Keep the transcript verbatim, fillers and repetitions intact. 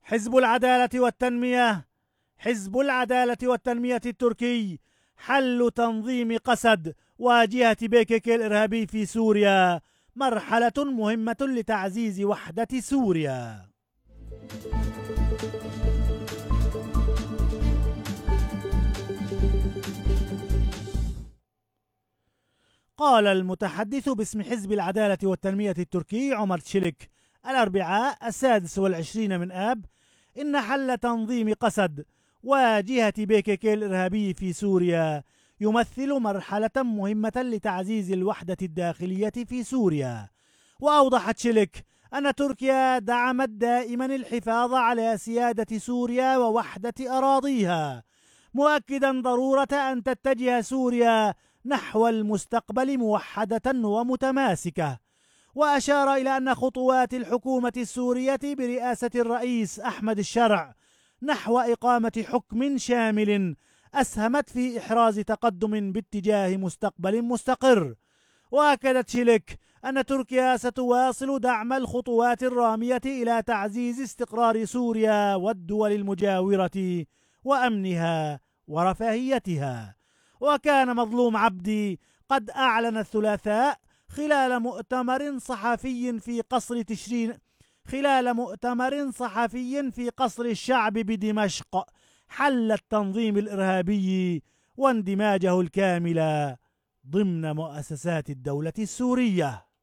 حزب العدالة والتنمية حزب العدالة والتنمية التركي حل تنظيم قسد واجهة بي كي كي الإرهابي في سوريا مرحلة مهمة لتعزيز وحدة سوريا. قال المتحدث باسم حزب العدالة والتنمية التركي عمر تشيلك الأربعاء السادس والعشرين من آب إن حل تنظيم قسد واجهة بي كي كي الإرهابي في سوريا يمثل مرحلة مهمة لتعزيز الوحدة الداخلية في سوريا. وأوضح تشيلك أن تركيا دعمت دائما الحفاظ على سيادة سوريا ووحدة أراضيها، مؤكدا ضرورة أن تتجه سوريا نحو المستقبل موحدة ومتماسكة. وأشار إلى أن خطوات الحكومة السورية برئاسة الرئيس أحمد الشرع نحو إقامة حكم شامل أسهمت في إحراز تقدم باتجاه مستقبل مستقر. وأكدت تشيلك أن تركيا ستواصل دعم الخطوات الرامية إلى تعزيز استقرار سوريا والدول المجاورة وأمنها ورفاهيتها. وكان مظلوم عبدي قد أعلن الثلاثاء خلال مؤتمر صحفي في قصر تشرين خلال مؤتمر صحفي في قصر الشعب بدمشق حل التنظيم الإرهابي واندماجه الكامل ضمن مؤسسات الدولة السورية.